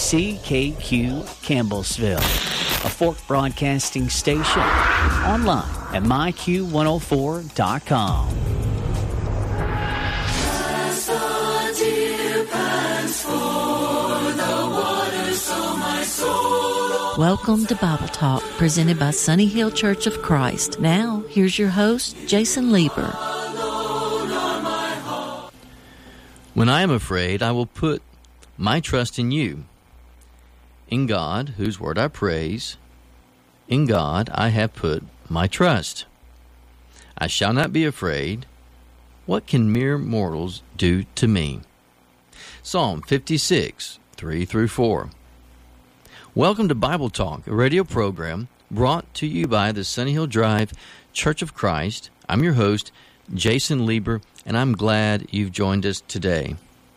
WCKQ Campbellsville, a Fork Broadcasting station. Online at myq104.com. Welcome to Bible Talk, presented by Sunny Hill Church of Christ. Now, here's your host, Jason Lieber. When I am afraid, I will put my trust in you. In God, whose word I praise, in God I have put my trust. I shall not be afraid. What can mere mortals do to me? Psalm 56, 3-4. Welcome to Bible Talk, a radio program brought to you by the Sunny Hill Drive Church of Christ. I'm your host, Jason Lieber, and I'm glad you've joined us today.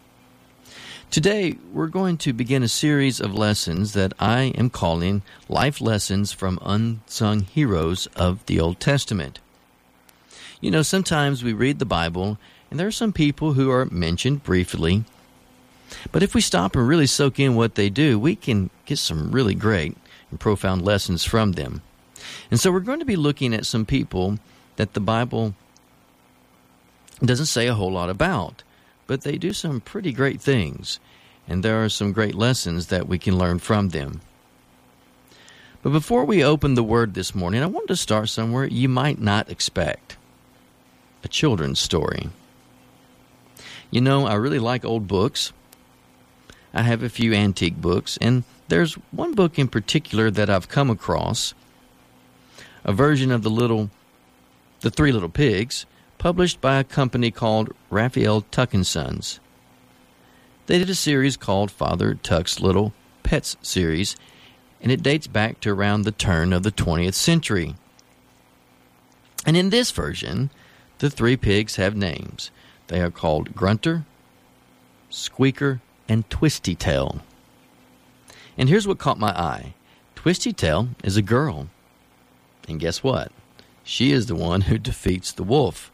Today, we're going to begin a series of lessons that I am calling Life Lessons from Unsung Heroes of the Old Testament. You know, sometimes we read the Bible, and there are some people who are mentioned briefly, but if we stop and really soak in what they do, we can get some really great and profound lessons from them. And so we're going to be looking at some people that the Bible doesn't say a whole lot about, but they do some pretty great things, and there are some great lessons that we can learn from them. But before we open the Word this morning, I wanted to start somewhere you might not expect. A children's story. You know, I really like old books. I have a few antique books, and there's one book in particular that I've come across, a version of The Three Little Pigs, published by a company called Raphael Tuck & Sons. They did a series called Father Tuck's Little Pets series, and it dates back to around the turn of the 20th century. And in this version, the three pigs have names. They are called Grunter, Squeaker, and Twisty Tail. And here's what caught my eye. Twisty Tail is a girl. And guess what? She is the one who defeats the wolf.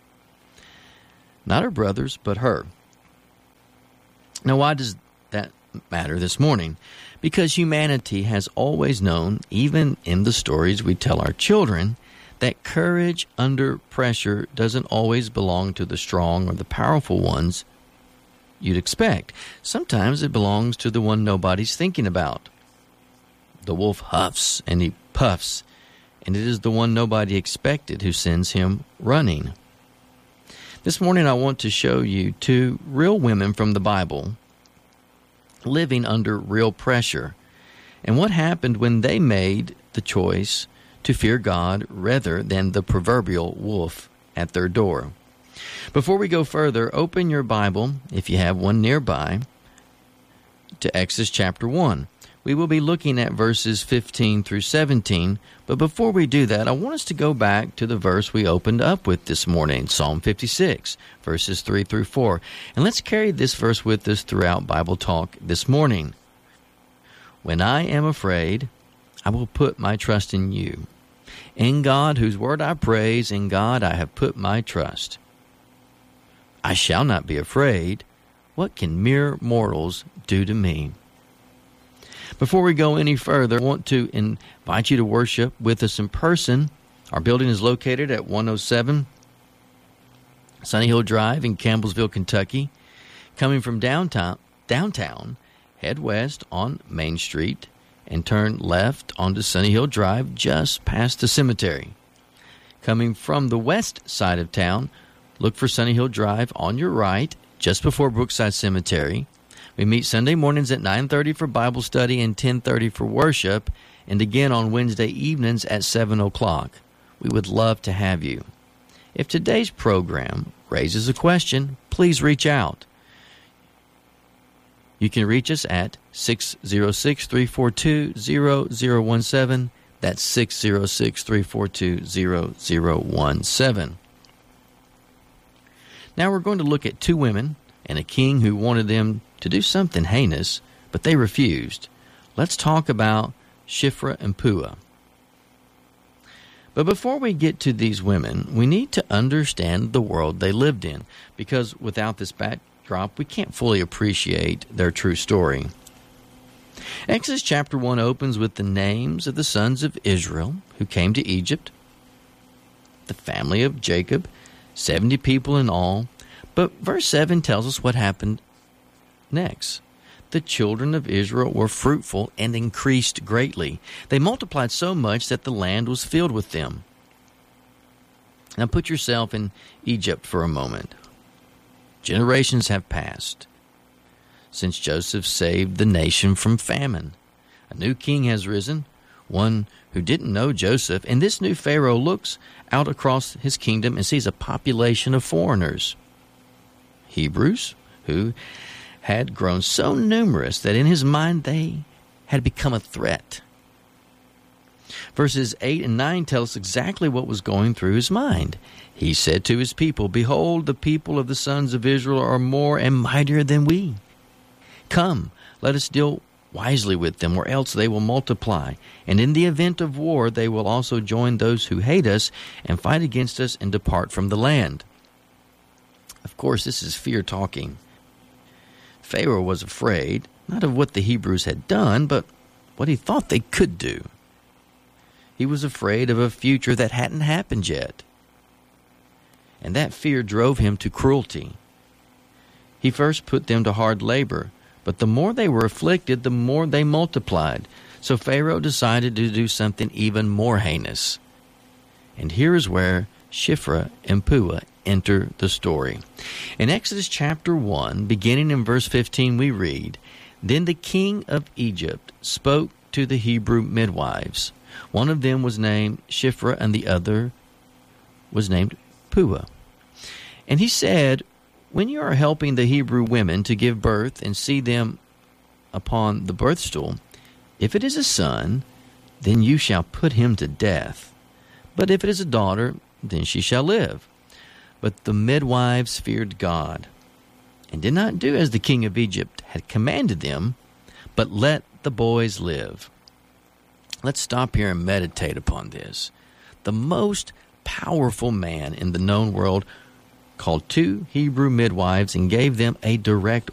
Not her brothers, but her. Now, why does that matter this morning? Because humanity has always known, even in the stories we tell our children, that courage under pressure doesn't always belong to the strong or the powerful ones you'd expect. Sometimes it belongs to the one nobody's thinking about. The wolf huffs and he puffs, and it is the one nobody expected who sends him running. This morning I want to show you two real women from the Bible living under real pressure, and what happened when they made the choice to fear God rather than the proverbial wolf at their door. Before we go further, open your Bible, if you have one nearby, to Exodus chapter 1. We will be looking at verses 15 through 17, but before we do that, I want us to go back to the verse we opened up with this morning, Psalm 56, verses 3-4. And let's carry this verse with us throughout Bible Talk this morning. When I am afraid, I will put my trust in you. In God, whose word I praise, in God I have put my trust. I shall not be afraid. What can mere mortals do to me? Before we go any further, I want to invite you to worship with us in person. Our building is located at 107 Sunny Hill Drive in Campbellsville, Kentucky. Coming from downtown, head west on Main Street and turn left onto Sunny Hill Drive just past the cemetery. Coming from the west side of town, look for Sunny Hill Drive on your right, just before Brookside Cemetery. We meet Sunday mornings at 9:30 for Bible study and 10:30 for worship, and again on Wednesday evenings at 7 o'clock. We would love to have you. If today's program raises a question, please reach out. You can reach us at 606-342-0017. That's 606-342-0017. Now we're going to look at two women and a king who wanted them to do something heinous, but they refused. Let's talk about Shiphrah and Puah. But before we get to these women, we need to understand the world they lived in, because without this backdrop, we can't fully appreciate their true story. Exodus chapter 1 opens with the names of the sons of Israel who came to Egypt, the family of Jacob, 70 people in all. But verse 7 tells us what happened next. The children of Israel were fruitful and increased greatly. They multiplied so much that the land was filled with them. Now put yourself in Egypt for a moment. Generations have passed since Joseph saved the nation from famine. A new king has risen, one who didn't know Joseph, and this new Pharaoh looks out across his kingdom and sees a population of foreigners, Hebrews, who had grown so numerous that in his mind they had become a threat. Verses 8 and 9 tell us exactly what was going through his mind. He said to his people, "Behold, the people of the sons of Israel are more and mightier than we. Come, let us deal wisely with them, or else they will multiply. And in the event of war, they will also join those who hate us and fight against us and depart from the land." Of course, this is fear talking. Pharaoh was afraid, not of what the Hebrews had done, but what he thought they could do. He was afraid of a future that hadn't happened yet. And that fear drove him to cruelty. He first put them to hard labor, but the more they were afflicted, the more they multiplied. So Pharaoh decided to do something even more heinous. And here is where Shiphrah and Puah enter the story. In Exodus chapter 1, beginning in verse 15, we read, "Then the king of Egypt spoke to the Hebrew midwives. One of them was named Shiphrah, and the other was named Puah. And he said, when you are helping the Hebrew women to give birth and see them upon the birth stool, if it is a son, then you shall put him to death. But if it is a daughter, then she shall live." But the midwives feared God and did not do as the king of Egypt had commanded them, but let the boys live. Let's stop here and meditate upon this. The most powerful man in the known world called 2 Hebrew midwives and gave them a direct